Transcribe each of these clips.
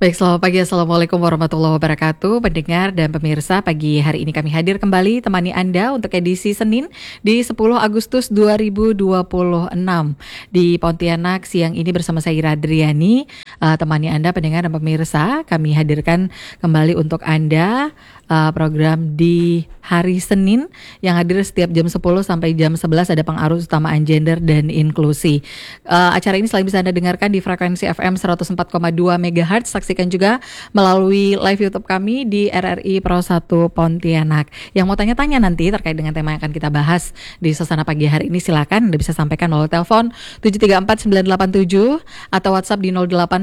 Baik, selamat pagi. Assalamualaikum warahmatullahi wabarakatuh. Pendengar dan pemirsa, pagi hari ini kami hadir kembali temani Anda untuk edisi Senin di 10 Agustus 2026. Di Pontianak siang ini bersama saya Ira Adriani, temani Anda pendengar dan pemirsa. Kami hadirkan kembali untuk Anda program di hari Senin yang hadir setiap jam 10 sampai jam 11 ada pengarus utamaan gender dan inklusi. Acara ini selalu bisa Anda dengarkan di frekuensi FM 104,2 MHz. Saksikan juga melalui live YouTube kami di RRI Pro 1 Pontianak. Yang mau tanya-tanya nanti terkait dengan tema yang akan kita bahas di suasana pagi hari ini, silakan Anda bisa sampaikan melalui telepon 734-987 atau WhatsApp di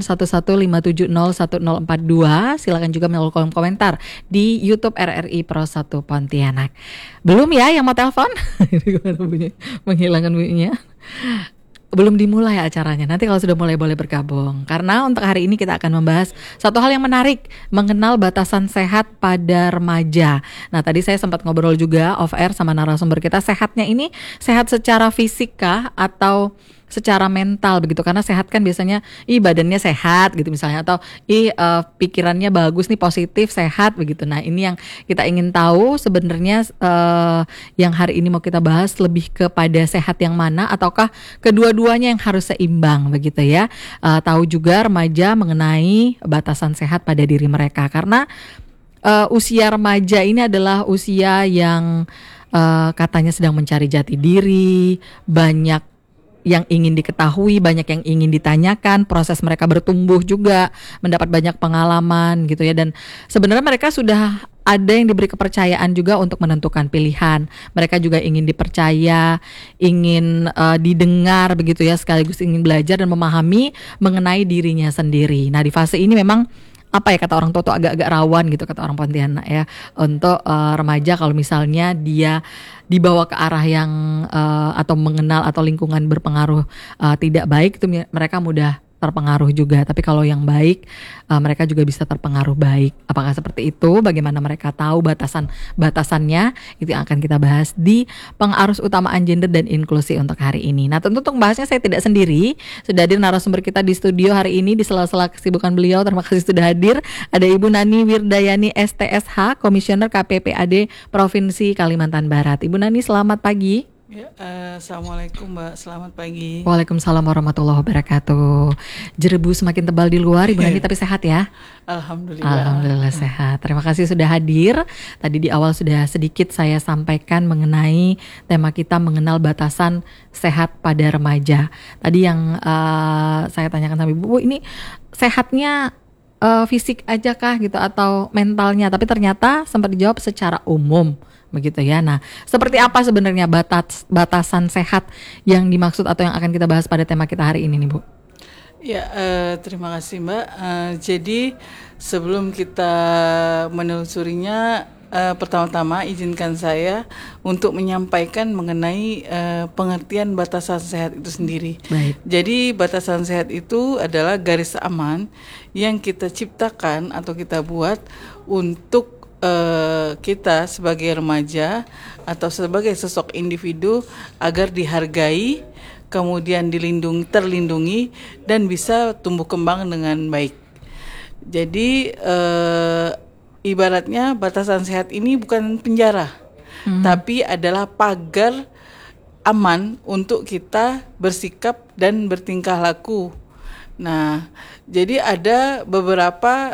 081157010042. Silakan juga melalui kolom komentar di YouTube RRI Pro 1 Pontianak. Belum ya yang mau telepon? Menghilangkan bunyinya. Belum dimulai acaranya. Nanti kalau sudah mulai boleh bergabung. Karena untuk hari ini kita akan membahas satu hal yang menarik, mengenal batasan sehat pada remaja. Nah, tadi saya sempat ngobrol juga off air sama narasumber kita. Sehatnya ini sehat secara fisik kah atau secara mental begitu? Karena sehat kan biasanya badannya sehat gitu misalnya, atau pikirannya bagus nih, positif, sehat begitu. Nah, ini yang kita ingin tahu sebenarnya, yang hari ini mau kita bahas lebih kepada sehat yang mana, ataukah kedua-duanya yang harus seimbang begitu ya. Tahu juga remaja mengenai batasan sehat pada diri mereka, karena usia remaja ini adalah usia yang katanya sedang mencari jati diri, banyak yang ingin diketahui, banyak yang ingin ditanyakan, proses mereka bertumbuh juga, mendapat banyak pengalaman gitu ya. Dan sebenarnya mereka sudah ada yang diberi kepercayaan juga untuk menentukan pilihan. Mereka juga ingin dipercaya, ingin didengar begitu ya, sekaligus ingin belajar dan memahami mengenai dirinya sendiri. Nah, di fase ini memang apa ya, kata orang tua tuh agak-agak rawan gitu, kata orang Pontianak ya, untuk remaja kalau misalnya dia dibawa ke arah yang atau mengenal atau lingkungan berpengaruh tidak baik, itu mereka mudah terpengaruh juga. Tapi kalau yang baik, mereka juga bisa terpengaruh baik. Apakah seperti itu? Bagaimana mereka tahu batasannya? Itu yang akan kita bahas di pengarus utamaan gender dan inklusi untuk hari ini. Nah, tentu untuk membahasnya saya tidak sendiri. Sudah hadir narasumber kita di studio hari ini di sela-sela kesibukan beliau. Terima kasih sudah hadir. Ada Ibu Nani Wirdayani STSH, Komisioner KPPAD Provinsi Kalimantan Barat. Ibu Nani, selamat pagi. Ya, Assalamualaikum Mbak, selamat pagi. Waalaikumsalam warahmatullahi wabarakatuh. Jerebu semakin tebal di luar, Ibu Nani, tapi sehat ya? Alhamdulillah sehat. Terima kasih sudah hadir. Tadi di awal sudah sedikit saya sampaikan mengenai tema kita, mengenal batasan sehat pada remaja. Tadi yang saya tanyakan sama Ibu, ini sehatnya fisik aja kah gitu atau mentalnya? Tapi ternyata sempat dijawab secara umum begitu ya. Nah, seperti apa sebenarnya batasan sehat yang dimaksud atau yang akan kita bahas pada tema kita hari ini nih, Bu? Ya, terima kasih Mbak. Jadi sebelum kita menelusurinya, pertama-tama izinkan saya untuk menyampaikan mengenai pengertian batasan sehat itu sendiri. Baik. Jadi batasan sehat itu adalah garis aman yang kita ciptakan atau kita buat untuk kita sebagai remaja atau sebagai sosok individu agar dihargai, kemudian terlindungi dan bisa tumbuh kembang dengan baik. Jadi ibaratnya batasan sehat ini bukan penjara, tapi adalah pagar aman untuk kita bersikap dan bertingkah laku. Nah, jadi ada beberapa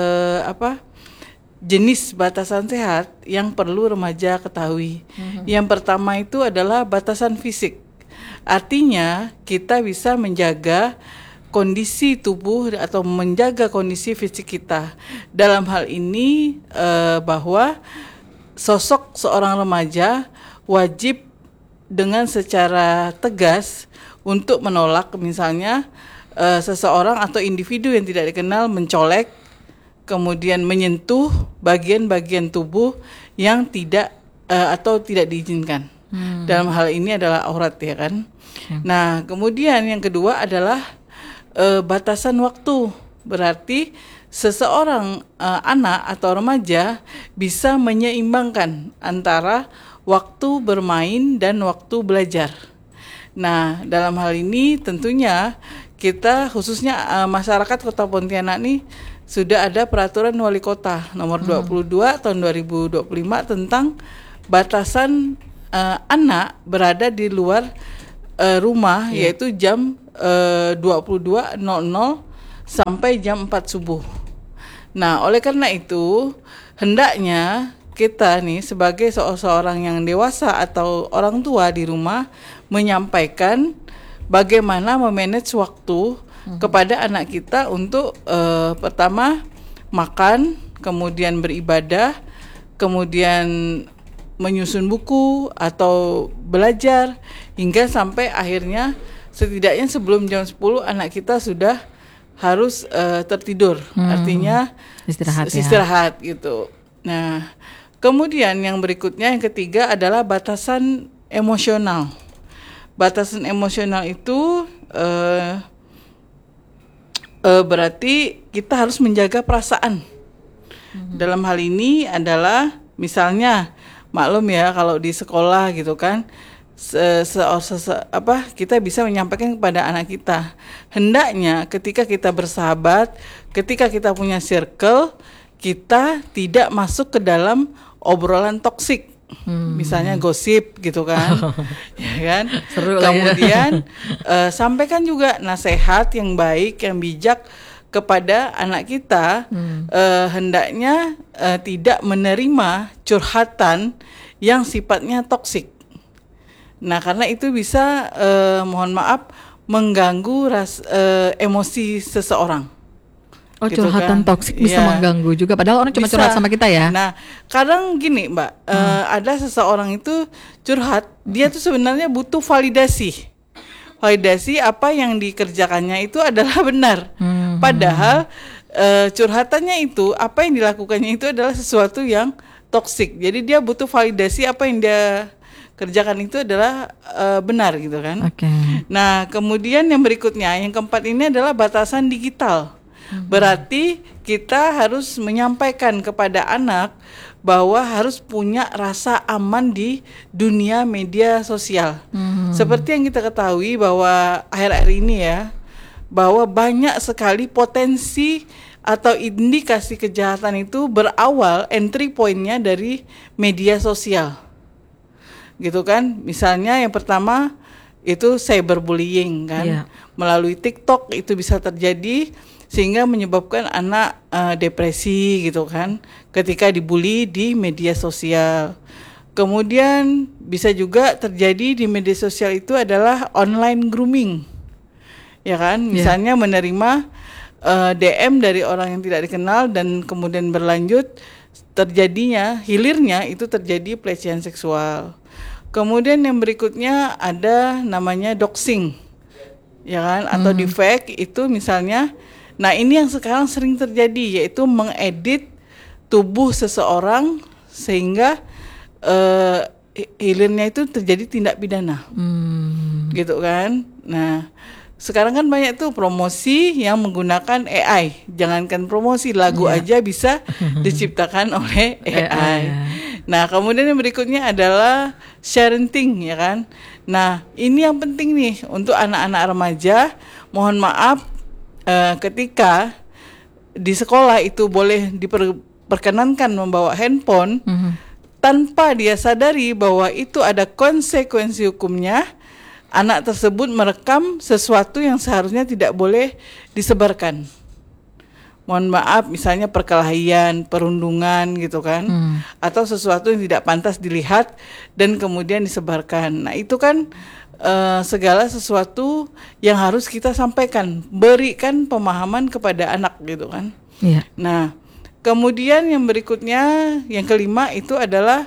jenis batasan sehat yang perlu remaja ketahui. Yang pertama itu adalah batasan fisik. Artinya kita bisa menjaga kondisi tubuh atau menjaga kondisi fisik kita. Dalam hal ini bahwa sosok seorang remaja wajib dengan secara tegas untuk menolak misalnya seseorang atau individu yang tidak dikenal mencolek, kemudian menyentuh bagian-bagian tubuh yang tidak atau tidak diizinkan. Dalam hal ini adalah aurat ya kan. Nah, kemudian yang kedua adalah batasan waktu. Berarti seseorang anak atau remaja bisa menyeimbangkan antara waktu bermain dan waktu belajar. Nah, dalam hal ini tentunya kita khususnya masyarakat Kota Pontianak nih sudah ada peraturan wali kota nomor 22 tahun 2025 tentang batasan anak berada di luar rumah, yaitu jam 22.00 sampai jam 4 subuh. Nah, oleh karena itu hendaknya kita nih sebagai seorang yang dewasa atau orang tua di rumah menyampaikan bagaimana memanage waktu kepada anak kita untuk pertama makan, kemudian beribadah, kemudian menyusun buku atau belajar, hingga sampai akhirnya setidaknya sebelum jam 10 anak kita sudah harus tertidur. Artinya istirahat gitu. Nah, kemudian yang berikutnya, yang ketiga adalah batasan emosional. Batasan emosional itu berarti kita harus menjaga perasaan. Dalam hal ini adalah misalnya maklum ya kalau di sekolah gitu kan, kita bisa menyampaikan kepada anak kita, hendaknya ketika kita bersahabat, ketika kita punya circle, kita tidak masuk ke dalam obrolan toksik. Misalnya gosip gitu kan, ya kan. Seru kemudian sampaikan juga nasihat yang baik, yang bijak kepada anak kita. Hendaknya tidak menerima curhatan yang sifatnya toksik. Nah, karena itu bisa mohon maaf mengganggu emosi seseorang. Oh, gitu curhatan kan. toksik bisa mengganggu juga. Padahal orang cuma curhat sama kita ya. Nah, kadang gini Mbak, ada seseorang itu curhat, dia tuh sebenarnya butuh validasi. Validasi apa yang dikerjakannya itu adalah benar. Padahal curhatannya itu, apa yang dilakukannya itu adalah sesuatu yang toksik. Jadi dia butuh validasi apa yang dia kerjakan itu adalah benar gitu kan. Nah, kemudian yang berikutnya, yang keempat ini adalah batasan digital. Berarti kita harus menyampaikan kepada anak bahwa harus punya rasa aman di dunia media sosial. Seperti yang kita ketahui bahwa akhir-akhir ini ya, bahwa banyak sekali potensi atau indikasi kejahatan itu berawal entry point-nya dari media sosial. Gitu kan? Misalnya yang pertama itu cyberbullying kan. Melalui TikTok itu bisa terjadi sehingga menyebabkan anak depresi gitu kan ketika dibully di media sosial. Kemudian bisa juga terjadi di media sosial itu adalah online grooming, ya kan? Misalnya menerima DM dari orang yang tidak dikenal dan kemudian berlanjut hilirnya itu terjadi pelecehan seksual. Kemudian yang berikutnya ada namanya doxing, ya kan? Atau deepfake itu misalnya. Nah, ini yang sekarang sering terjadi, yaitu mengedit tubuh seseorang sehingga hilirnya itu terjadi tindak pidana. Gitu kan. Nah, sekarang kan banyak tuh promosi yang menggunakan AI. Jangankan promosi, lagu aja bisa diciptakan oleh AI. Nah, kemudian yang berikutnya adalah sharing, ya kan. Nah, ini yang penting nih untuk anak-anak remaja. Mohon maaf, ketika di sekolah itu boleh diperkenankan membawa handphone, tanpa dia sadari bahwa itu ada konsekuensi hukumnya, anak tersebut merekam sesuatu yang seharusnya tidak boleh disebarkan. Mohon maaf, misalnya perkelahian, perundungan gitu kan, atau sesuatu yang tidak pantas dilihat dan kemudian disebarkan. Nah, itu kan segala sesuatu yang harus kita sampaikan, berikan pemahaman kepada anak gitu kan. Nah, kemudian yang berikutnya, yang kelima itu adalah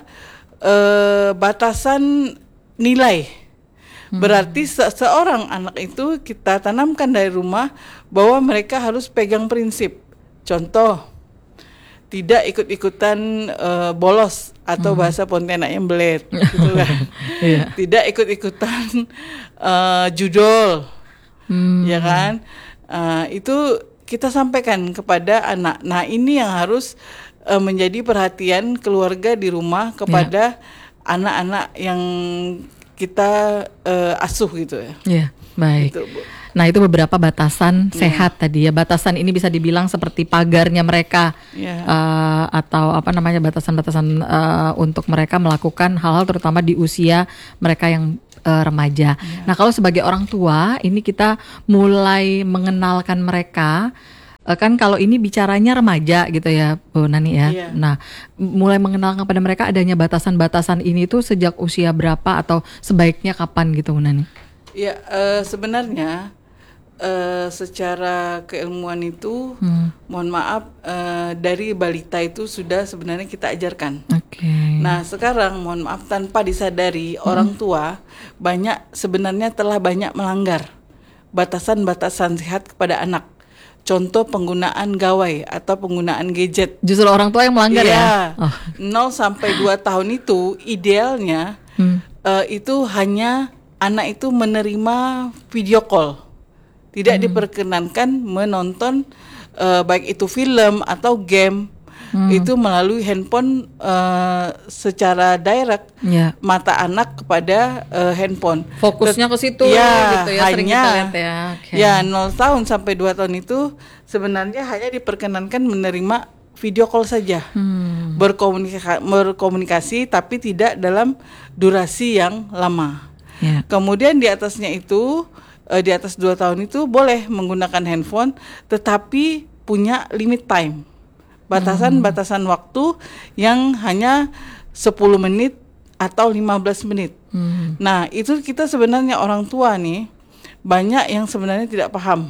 batasan nilai. Berarti seorang anak itu kita tanamkan dari rumah bahwa mereka harus pegang prinsip. Contoh, tidak ikut-ikutan bolos atau bahasa Pontianaknya belet, gitu kan. Tidak ikut-ikutan judol, ya kan. Itu kita sampaikan kepada anak. Nah, ini yang harus menjadi perhatian keluarga di rumah kepada anak-anak yang kita asuh gitu ya. Iya, baik. Gitu, Bu. Nah, itu beberapa batasan sehat tadi ya. Batasan ini bisa dibilang seperti pagarnya mereka, atau apa namanya, batasan-batasan untuk mereka melakukan hal-hal terutama di usia mereka yang remaja. Nah, kalau sebagai orang tua, ini kita mulai mengenalkan mereka. Kan kalau ini bicaranya remaja gitu ya, Bu Nani ya. Iya. Nah, mulai mengenalkan pada mereka adanya batasan-batasan ini tuh sejak usia berapa atau sebaiknya kapan gitu, Bu Nani? Ya, sebenarnya secara keilmuan itu, mohon maaf, dari balita itu sudah sebenarnya kita ajarkan. Oke. Nah, sekarang mohon maaf, tanpa disadari orang tua sebenarnya telah banyak melanggar batasan-batasan sehat kepada anak. Contoh penggunaan gawai atau penggunaan gadget. Justru orang tua yang melanggar ya? 0 sampai 2 tahun itu idealnya itu hanya anak itu menerima video call. Tidak diperkenankan menonton baik itu film atau game itu melalui handphone secara direct, mata anak kepada handphone. Fokusnya ke situ ya, gitu ya, hanya, sering kita lihat ya. Okay. Ya, 0 tahun sampai 2 tahun itu sebenarnya hanya diperkenankan menerima video call saja. Berkomunikasi tapi tidak dalam durasi yang lama. Kemudian di atasnya itu, di atas 2 tahun itu boleh menggunakan handphone, tetapi punya limit time, batasan-batasan waktu yang hanya 10 menit atau 15 menit. Nah, itu kita sebenarnya orang tua nih, banyak yang sebenarnya tidak paham.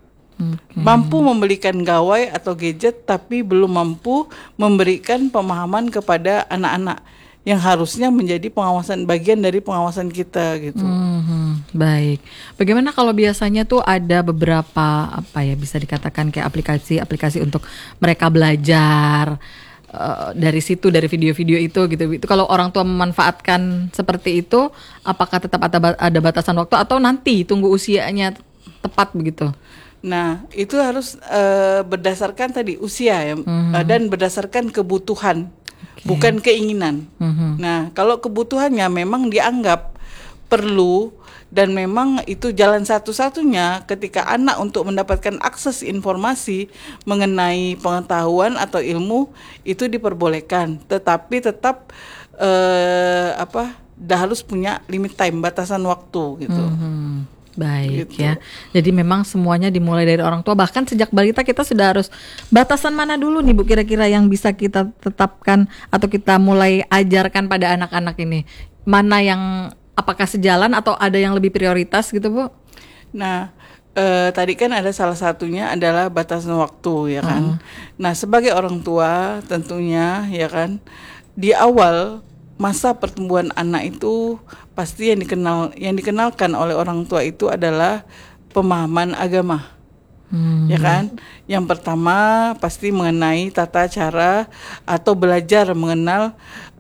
Mampu membelikan gawai atau gadget, tapi belum mampu memberikan pemahaman kepada anak-anak yang harusnya menjadi bagian dari pengawasan kita gitu. Baik. Bagaimana kalau biasanya tuh ada beberapa bisa dikatakan kayak aplikasi untuk mereka belajar dari situ, dari video-video itu gitu. Itu kalau orang tua memanfaatkan seperti itu, apakah tetap ada batasan waktu atau nanti tunggu usianya tepat begitu? Nah, itu harus berdasarkan tadi usia ya, dan berdasarkan kebutuhan. Bukan keinginan. Nah, kalau kebutuhannya memang dianggap perlu dan memang itu jalan satu-satunya ketika anak untuk mendapatkan akses informasi mengenai pengetahuan atau ilmu itu diperbolehkan. Tetapi tetap harus punya limit time, batasan waktu gitu. Baik gitu. Ya. Jadi memang semuanya dimulai dari orang tua. Bahkan sejak balita kita sudah harus batasan mana dulu nih Bu kira-kira yang bisa kita tetapkan atau kita mulai ajarkan pada anak-anak ini. Mana yang apakah sejalan atau ada yang lebih prioritas gitu Bu? Nah, tadi kan ada salah satunya adalah batasan waktu ya kan. Nah, sebagai orang tua tentunya ya kan, di awal masa pertumbuhan anak itu pasti yang dikenalkan oleh orang tua itu adalah pemahaman agama. Ya kan? Yang pertama pasti mengenai tata cara atau belajar mengenal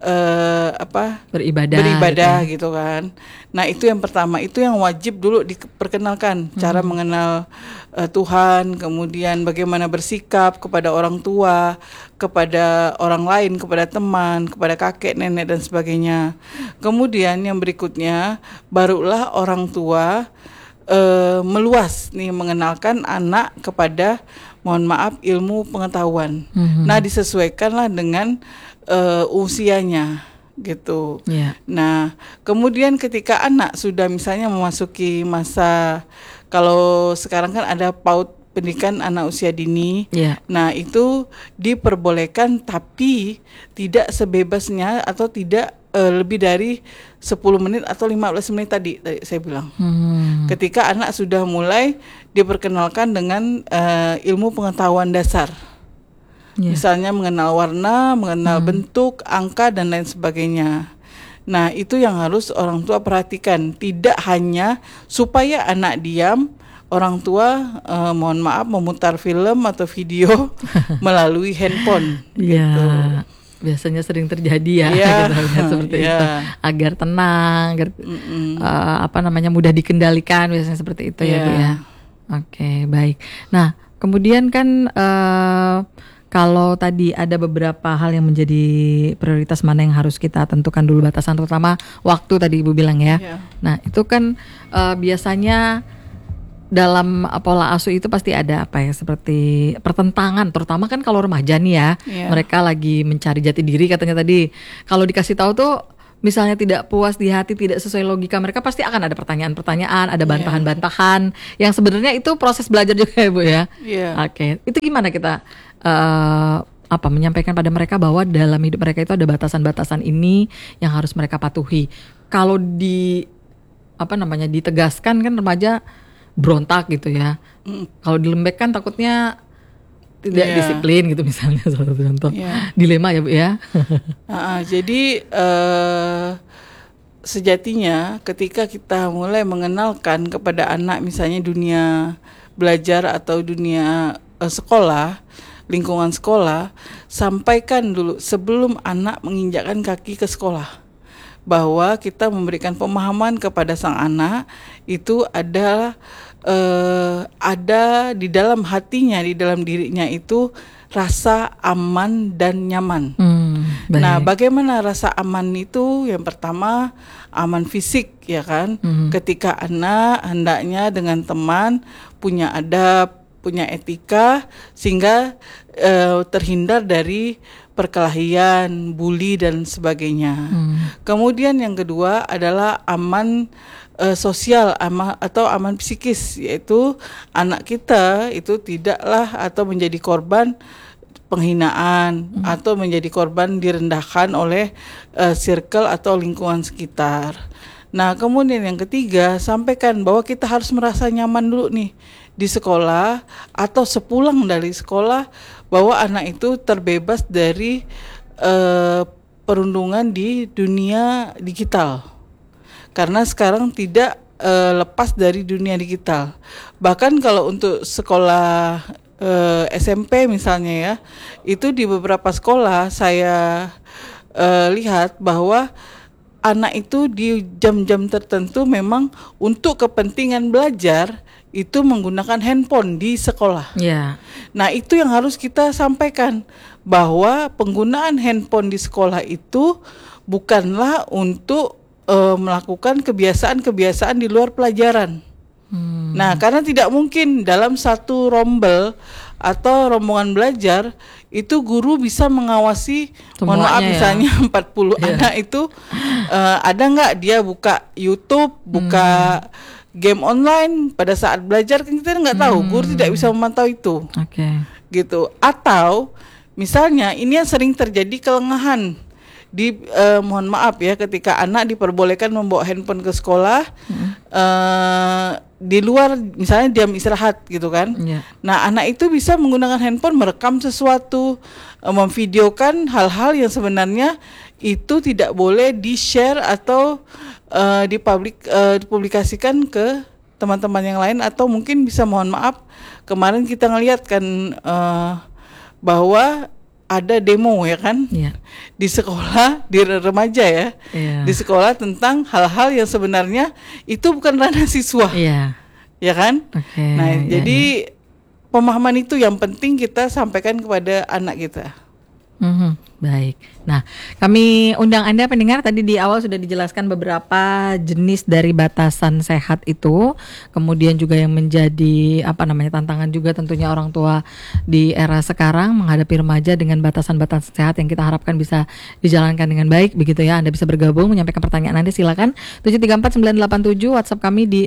beribadah gitu kan. Nah, itu yang pertama, itu yang wajib dulu diperkenalkan, cara mengenal Tuhan, kemudian bagaimana bersikap kepada orang tua, kepada orang lain, kepada teman, kepada kakek, nenek dan sebagainya. Kemudian yang berikutnya barulah orang tua meluas nih mengenalkan anak kepada, mohon maaf, ilmu pengetahuan. Nah, disesuaikanlah dengan usianya gitu. Nah, kemudian ketika anak sudah misalnya memasuki masa, kalau sekarang kan ada PAUD, pendidikan anak usia dini. Nah, itu diperbolehkan tapi tidak sebebasnya atau tidak lebih dari 10 menit atau 15 menit tadi saya bilang. Ketika anak sudah mulai diperkenalkan dengan ilmu pengetahuan dasar. Misalnya mengenal warna, mengenal bentuk, angka dan lain sebagainya. Nah, itu yang harus orang tua perhatikan. Tidak hanya supaya anak diam, orang tua mohon maaf memutar film atau video melalui handphone gitu. Biasanya sering terjadi ya, seperti itu, agar tenang, agar mudah dikendalikan, biasanya seperti itu ya Bu ya. Oke, baik. Nah, kemudian kan kalau tadi ada beberapa hal yang menjadi prioritas, mana yang harus kita tentukan dulu batasan, terutama waktu tadi Ibu bilang ya. Ya. Nah itu kan biasanya dalam pola asuh itu pasti ada apa ya, seperti pertentangan, terutama kan kalau remaja nih ya, mereka lagi mencari jati diri katanya tadi. Kalau dikasih tahu tuh misalnya tidak puas di hati, tidak sesuai logika mereka, pasti akan ada pertanyaan-pertanyaan, ada bantahan-bantahan yang sebenarnya itu proses belajar juga ya Bu ya. Oke, itu gimana kita menyampaikan pada mereka bahwa dalam hidup mereka itu ada batasan-batasan ini yang harus mereka patuhi. Kalau ditegaskan kan remaja berontak gitu ya. Kalau dilembekkan takutnya tidak disiplin gitu misalnya, salah satu contoh. Dilema ya Bu ya. Jadi sejatinya ketika kita mulai mengenalkan kepada anak misalnya dunia belajar atau dunia sekolah, lingkungan sekolah, sampaikan dulu sebelum anak menginjakkan kaki ke sekolah, bahwa kita memberikan pemahaman kepada sang anak itu adalah ada di dalam hatinya, di dalam dirinya itu rasa aman dan nyaman. Nah, bagaimana rasa aman itu? Yang pertama, aman fisik, ya kan? Ketika anak hendaknya dengan teman punya adab, punya etika, sehingga terhindar dari perkelahian, bully dan sebagainya. Kemudian yang kedua adalah aman sosial atau aman psikis, yaitu anak kita itu tidaklah atau menjadi korban penghinaan atau menjadi korban direndahkan oleh circle atau lingkungan sekitar. Nah, kemudian yang ketiga, sampaikan bahwa kita harus merasa nyaman dulu nih di sekolah atau sepulang dari sekolah, bahwa anak itu terbebas dari perundungan di dunia digital. Karena sekarang tidak lepas dari dunia digital. Bahkan kalau untuk sekolah SMP misalnya ya, itu di beberapa sekolah saya lihat bahwa anak itu di jam-jam tertentu memang untuk kepentingan belajar itu menggunakan handphone di sekolah. Nah, itu yang harus kita sampaikan, bahwa penggunaan handphone di sekolah itu bukanlah untuk melakukan kebiasaan-kebiasaan di luar pelajaran. Nah, karena tidak mungkin dalam satu rombel atau rombongan belajar itu guru bisa mengawasi, mohon maaf misalnya 40 anak itu ada nggak dia buka YouTube, buka game online pada saat belajar, kan kita nggak tahu, guru tidak bisa memantau itu. Gitu. Atau misalnya ini yang sering terjadi, kelengahan. Mohon maaf ya, ketika anak diperbolehkan membawa handphone ke sekolah, di luar misalnya jam istirahat gitu kan. Nah, anak itu bisa menggunakan handphone merekam sesuatu, memvideokan hal-hal yang sebenarnya itu tidak boleh di-share atau dipublikasikan ke teman-teman yang lain. Atau mungkin bisa, mohon maaf, kemarin kita ngelihat kan bahwa ada demo ya kan, di sekolah, di remaja ya, di sekolah tentang hal-hal yang sebenarnya itu bukan ranah siswa, ya kan. Nah, jadi pemahaman itu yang penting kita sampaikan kepada anak kita. Baik. Nah, kami undang Anda pendengar, tadi di awal sudah dijelaskan beberapa jenis dari batasan sehat itu. Kemudian juga yang menjadi tantangan juga tentunya orang tua di era sekarang menghadapi remaja dengan batasan-batasan sehat yang kita harapkan bisa dijalankan dengan baik, begitu ya. Anda bisa bergabung menyampaikan pertanyaan Anda, silakan 734-987, WhatsApp kami di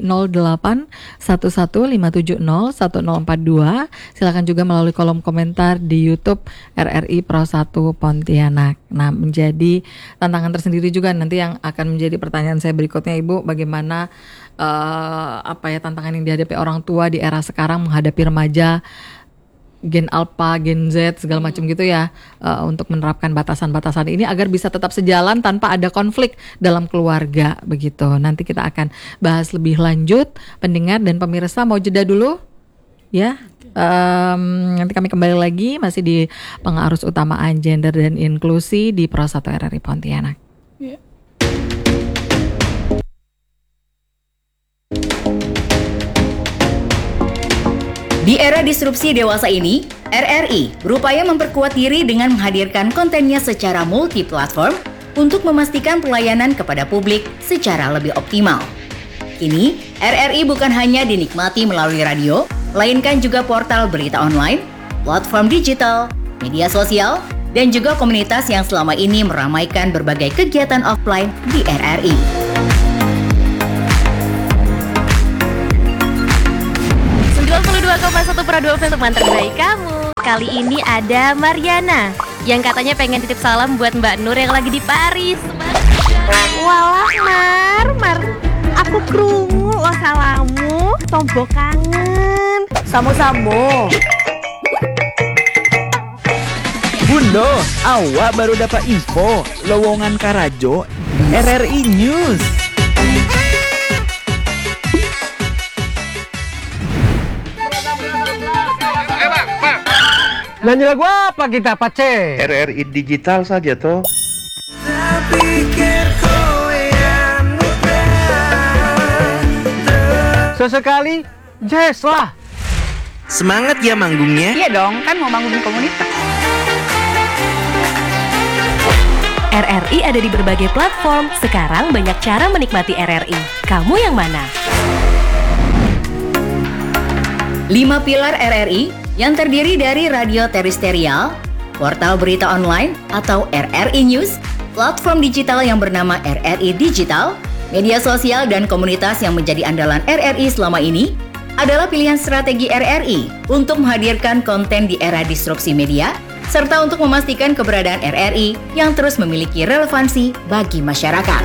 081157010042. Silakan juga melalui kolom komentar di YouTube RRI Pro 1 Pontianak. Nah, menjadi tantangan tersendiri juga nanti yang akan menjadi pertanyaan saya berikutnya, Ibu, bagaimana tantangan yang dihadapi orang tua di era sekarang menghadapi remaja Gen Alpha, Gen Z segala macam gitu ya, untuk menerapkan batasan-batasan ini agar bisa tetap sejalan tanpa ada konflik dalam keluarga, begitu. Nanti kita akan bahas lebih lanjut. Pendengar dan pemirsa mau jeda dulu ya. Nanti kami kembali lagi masih di Pengarus Utamaan Gender dan Inklusi di Pro 1 RRI Pontianak. Di era disrupsi dewasa ini, RRI berupaya memperkuat diri dengan menghadirkan kontennya secara multi-platform untuk memastikan pelayanan kepada publik secara lebih optimal. Kini, RRI bukan hanya dinikmati melalui radio, melainkan juga portal berita online, platform digital, media sosial, dan juga komunitas yang selama ini meramaikan berbagai kegiatan offline di RRI. Pro2 FM teman terbaik kamu. Kali ini ada Mariana yang katanya pengen titip salam buat Mbak Nur yang lagi di Paris. Walah Mar, aku krungu lo salamu, tombo kangen. Samo-samo. Bundo, awak baru dapat info lowongan Karajo RRI News. Nyanyi lagu apa kita, Pace? RRI digital saja toh. Sesekali jazz lah. Semangat ya manggungnya. Iya dong, kan mau manggung komunitas. RRI ada di berbagai platform. Sekarang banyak cara menikmati RRI. Kamu yang mana? 5 pilar RRI yang terdiri dari radio terestrial, portal berita online atau RRI News, platform digital yang bernama RRI Digital, media sosial dan komunitas yang menjadi andalan RRI selama ini adalah pilihan strategi RRI untuk menghadirkan konten di era disrupsi media serta untuk memastikan keberadaan RRI yang terus memiliki relevansi bagi masyarakat.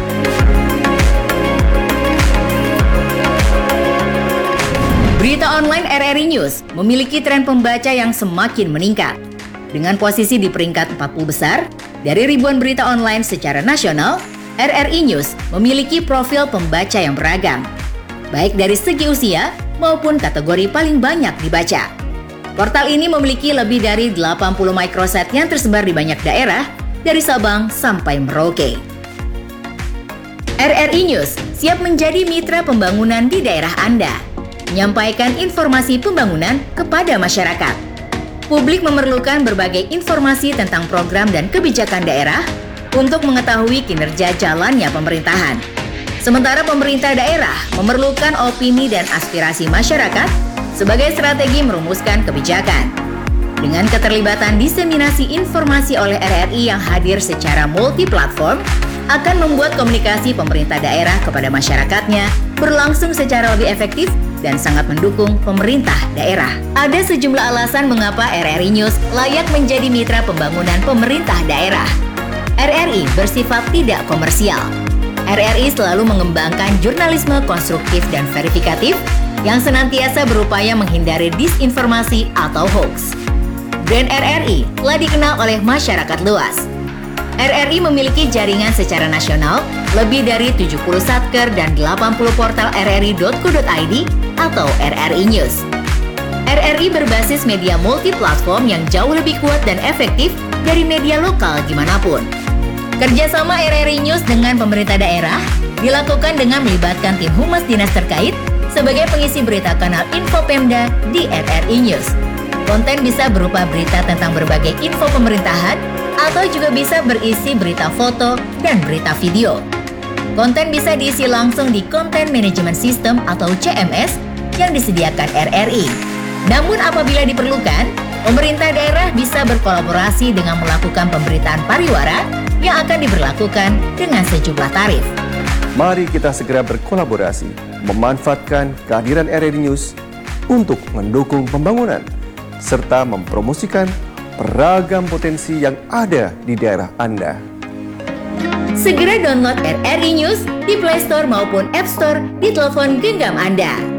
Berita online RRI News memiliki tren pembaca yang semakin meningkat. Dengan posisi di peringkat 40 besar, dari ribuan berita online secara nasional, RRI News memiliki profil pembaca yang beragam, baik dari segi usia maupun kategori paling banyak dibaca. Portal ini memiliki lebih dari 80 microsite yang tersebar di banyak daerah, dari Sabang sampai Merauke. RRI News siap menjadi mitra pembangunan di daerah Anda, menyampaikan informasi pembangunan kepada masyarakat. Publik memerlukan berbagai informasi tentang program dan kebijakan daerah untuk mengetahui kinerja jalannya pemerintahan. Sementara pemerintah daerah memerlukan opini dan aspirasi masyarakat sebagai strategi merumuskan kebijakan. Dengan keterlibatan diseminasi informasi oleh RRI yang hadir secara multi-platform, akan membuat komunikasi pemerintah daerah kepada masyarakatnya berlangsung secara lebih efektif dan sangat mendukung pemerintah daerah. Ada sejumlah alasan mengapa RRI News layak menjadi mitra pembangunan pemerintah daerah. RRI bersifat tidak komersial. RRI selalu mengembangkan jurnalisme konstruktif dan verifikatif yang senantiasa berupaya menghindari disinformasi atau hoax. Brand RRI telah dikenal oleh masyarakat luas. RRI memiliki jaringan secara nasional, lebih dari 70 satker dan 80 portal rri.co.id atau RRI News. RRI berbasis media multi-platform yang jauh lebih kuat dan efektif dari media lokal dimanapun. Kerjasama RRI News dengan pemerintah daerah dilakukan dengan melibatkan tim humas dinas terkait sebagai pengisi berita kanal Info Pemda di RRI News. Konten bisa berupa berita tentang berbagai info pemerintahan, atau juga bisa berisi berita foto dan berita video. Konten bisa diisi langsung di Content Management System atau CMS yang disediakan RRI. Namun apabila diperlukan, pemerintah daerah bisa berkolaborasi dengan melakukan pemberitaan pariwara yang akan diberlakukan dengan sejumlah tarif. Mari kita segera berkolaborasi, memanfaatkan kehadiran RRI News untuk mendukung pembangunan, serta mempromosikan beragam potensi yang ada di daerah Anda. Segera download RRI News di Play Store maupun App Store di telepon genggam Anda.